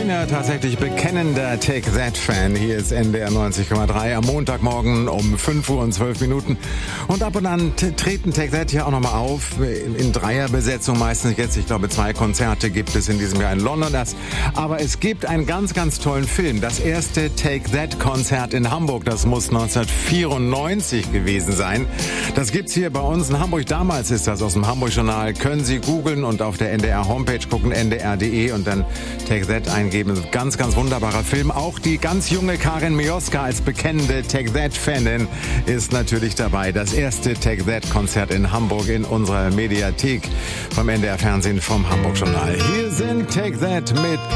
bin ja tatsächlich bekennender Take That-Fan. Hier ist NDR 90,3 am Montagmorgen um 5 Uhr und 12 Minuten. Und ab und an treten Take That hier auch nochmal auf. In Dreierbesetzung meistens jetzt. Ich glaube, 2 Konzerte gibt es in diesem Jahr in London erst. Aber es gibt einen ganz, ganz tollen Film. Das erste Take That-Konzert in Hamburg. Das muss 1994 gewesen sein. Das gibt's hier bei uns in Hamburg. Damals ist das aus dem Hamburg-Journal. Können Sie googeln und auf der NDR-Homepage gucken, ndr.de, und dann Take That eingeben. Ganz, ganz wunderbarer Film. Auch die ganz junge Karin Mioska als bekennende Take That-Fanin ist natürlich dabei. Das erste Take That-Konzert in Hamburg in unserer Mediathek vom NDR-Fernsehen vom Hamburg-Journal. Hier sind Take That mit